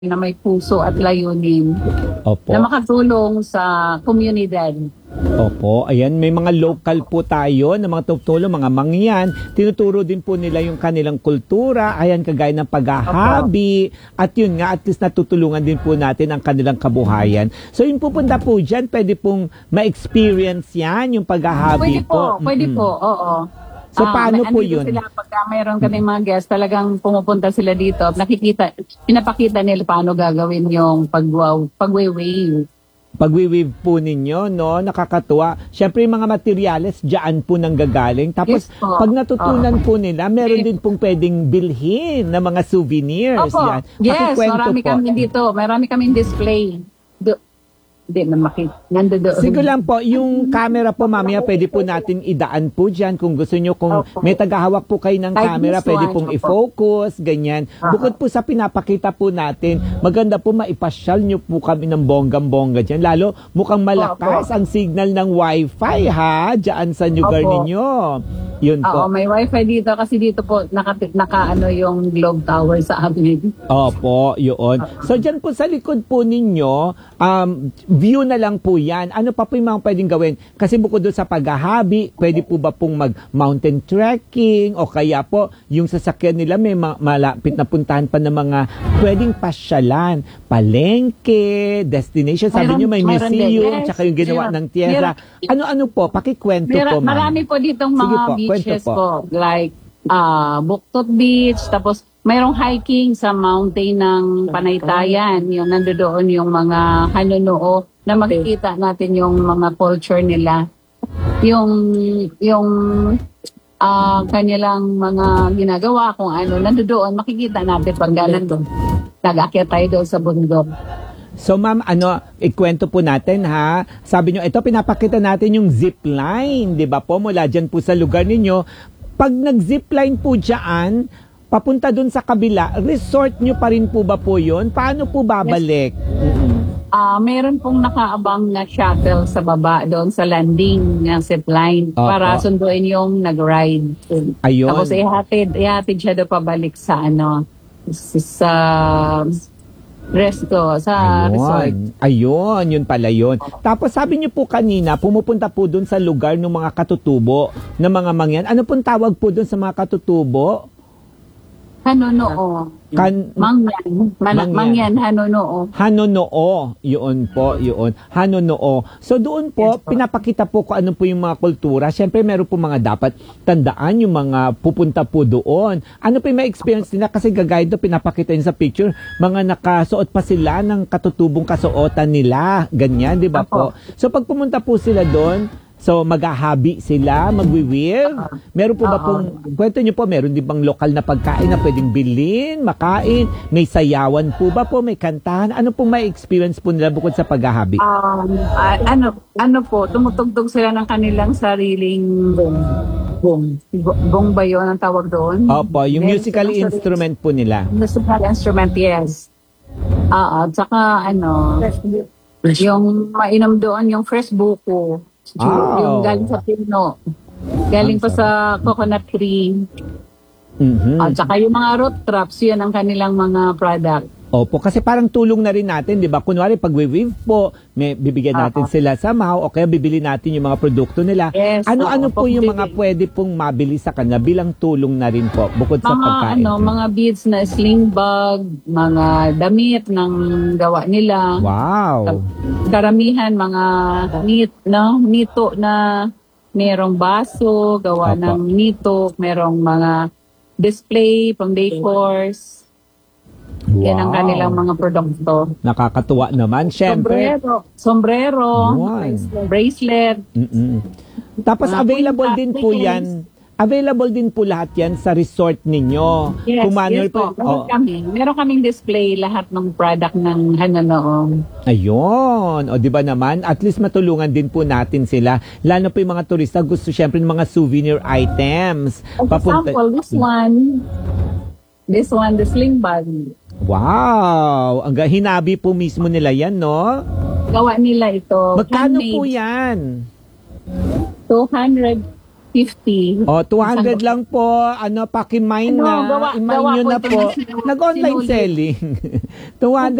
na may puso at layunin Opo. na makatulong sa komunidad. Opo, ayan, may mga local po tayo na mga tutulong, mga mangyan. Tinuturo din po nila yung kanilang kultura, ayan, kagaya ng paghahabi. At yun nga, at least natutulungan din po natin ang kanilang kabuhayan. So yung pupunta po dyan, pwede pong ma-experience yan, yung paghahabi Pwede po, oo. So paano po andito yun? Sila, pagka mayroon kaming mga guests, talagang pumupunta sila dito. Pinapakita nila paano gagawin yung pagwe-wave. Pagwi-weave po ninyo, no? Nakakatuwa. Siyempre, yung mga materyales, dyan po nang gagaling. Tapos, Yes po. pag natutunan po nila, meron din pong pwedeng bilhin na mga souvenirs. Opo. Yan. Yes, Pakikwento marami po. kami dito. Marami kaming display. Hindi na makita. Nandoon. Sige lang po, yung camera po mamaya pwede po natin idaan po dyan kung gusto nyo. Kung Opo. may tagahawak po kayo ng Like camera, this pwede one. pong Opo. i-focus, ganyan. Bukod po sa pinapakita po natin, maganda po maipasyal nyo po kami ng bonggang-bongga dyan. Lalo mukhang malakas ang signal ng wifi ha, dyan sa lugar Opo. ninyo. Yun Oo, po. may wifi dito kasi dito po naka yung Globe Tower sa amin. Opo, yun. So, dyan po sa likod po ninyo, view na lang po yan. Ano pa po yung mga pwedeng gawin? Kasi bukod doon sa paghahabi, pwede po ba pong mag-mountain trekking o kaya po yung sasakyan nila may malapit na puntahan pa ng mga pwedeng pasyalan, palengke, destination. Sabi nyo may Mayroon din, museum, yes. tsaka yung ginawa ng tierra. Ano-ano po? Pakikwento po, ma'am. Marami po ditong Sige mga po, kwento beaches po. po. Like Buktot Beach, tapos mayroong hiking sa mountain ng Panaytayan. Yung nandoon yung mga Hanunoo na makikita natin yung mga culture nila. Yung kanilang mga ginagawa kung ano, nandoon makikita natin pag nandun. Nag-akyat tayo doon sa bundok. So ma'am, ikwento po natin ha. Sabi nyo, ito pinapakita natin yung zip line, di ba po? Mula dyan po sa lugar ninyo. Pag nag-zip line po dyan, papunta dun sa kabila, resort nyo pa rin po ba po yun? Paano po babalik? Meron pong nakaabang na shuttle sa baba doon sa landing ng zip line para sunduin yung nag-ride. Ayun. Tapos ihatid siya doon pabalik sa sa resort. Ayun, yun pala yun. Tapos sabi niyo po kanina, pumupunta po dun sa lugar ng mga katutubo, ng mga mangyan. Ano pong tawag po dun sa mga katutubo? Hanunoo. Mangyan, Hanunoo. Hanunoo, yun po, yun. Hanunoo. So doon po, pinapakita po kung ano po yung mga kultura. Siyempre, meron po mga dapat tandaan yung mga pupunta po doon. Ano po yung mga experience nila? Kasi gagayad doon, pinapakita yun sa picture, mga nakasuot pa sila ng katutubong kasuotan nila. Ganyan, di ba po? So pag pumunta po sila doon, so maghahabi sila, magwiwir. Meron po ba pong, kwento nyo po, meron din bang lokal na pagkain na pwedeng bilhin, makain? May sayawan po ba po, may kantahan? Ano pong may experience po nila bukod sa paghahabi? Tumutugtog sila ng kanilang sariling bong ba yun ang tawag doon? Opo, yung musical instrument po nila. Musical instrument, yes. Tsaka yung mainom doon, yung fresh buko. Yung galing sa pino. Galing pa sa coconut tree. At saka yung mga root traps, yun ang kanilang mga product. Opo, kasi parang tulong na rin natin, di ba? Kunwari, pag we-weave po, may bibigyan natin sila sa MAU o kaya bibili natin yung mga produkto nila. Yes, Ano-ano po yung mga pwede pong mabili sa kanila bilang tulong na rin po, bukod sa pagkain? Mga beads na sling bag, mga damit ng gawa nila. Wow! Karamihan, mga nito na merong baso, gawa ng nito, merong mga display, pang decors. Wow. Yan ang kanilang mga produkto. Nakakatuwa naman. Siyempre. Sombrero, Yun. bracelet. Tapos Mga available punta, din po necklace. yan. Available din po lahat yan sa resort ninyo. Yes, Kung manual po. Meron kaming display lahat ng product ng Hanunoo. Ayun. O di ba naman, at least matulungan din po natin sila. Lalo po yung mga turista, gusto syempre ng mga souvenir items. For example, this one, the sling bag. Wow! Ang hinabi po mismo nila yan, no? Gawa nila ito. Magkano handmade. po yan? 200. 250. O, 200 lang po. Ano, pakimine Ano, na. gawa I-mine nyo ko na ito po. na Nag-online sinulit. selling. 200